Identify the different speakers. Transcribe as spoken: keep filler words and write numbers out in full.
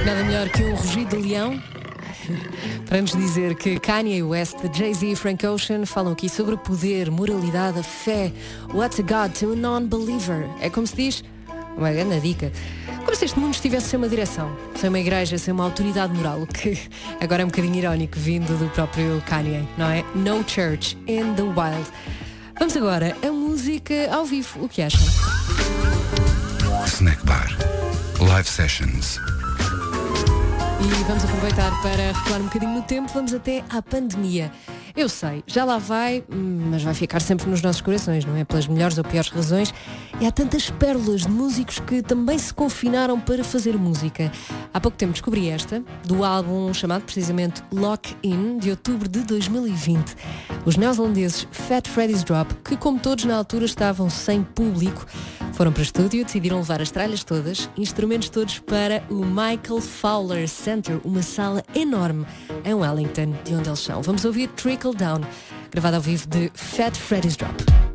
Speaker 1: Nada melhor que um rugido de leão para nos dizer que Kanye West, Jay-Z e Frank Ocean falam aqui sobre o poder, moralidade, a fé. What's a God to a non-believer? É como se diz, uma grande dica, como se este mundo estivesse sem uma direção, sem uma igreja, sem uma autoridade moral, o que agora é um bocadinho irónico vindo do próprio Kanye, não é? No church in the wild. Vamos agora a música ao vivo, o que acham?
Speaker 2: Snack Bar Live Sessions.
Speaker 1: E vamos aproveitar para recuar um bocadinho no tempo, vamos até à pandemia. Eu sei, já lá vai, mas vai ficar sempre nos nossos corações, não é? Pelas melhores ou piores razões. E há tantas pérolas de músicos que também se confinaram para fazer música. Há pouco tempo descobri esta, do álbum chamado precisamente Lock In, de outubro de dois mil e vinte. Os neozelandeses Fat Freddy's Drop, que como todos na altura estavam sem público, foram para o estúdio, decidiram levar as tralhas todas, instrumentos todos para o Michael Fowler Center, uma sala enorme em Wellington, de onde eles são. Vamos ouvir Trickle Down, gravado ao vivo de Fat Freddy's Drop.